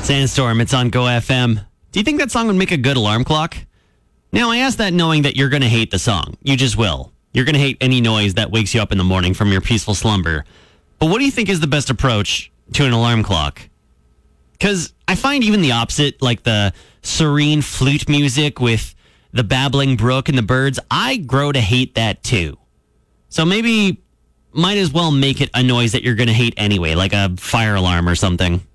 Sandstorm, it's on Go FM. Do you think that song would make a good alarm clock? Now, I ask that knowing that you're going to hate the song. You just will. You're going to hate any noise that wakes you up in the morning from your peaceful slumber. But what do you think is the best approach to an alarm clock? Because I find even the opposite, like the serene flute music with the babbling brook and the birds, I grow to hate that too. So maybe might as well make it a noise that you're going to hate anyway, like a fire alarm or something.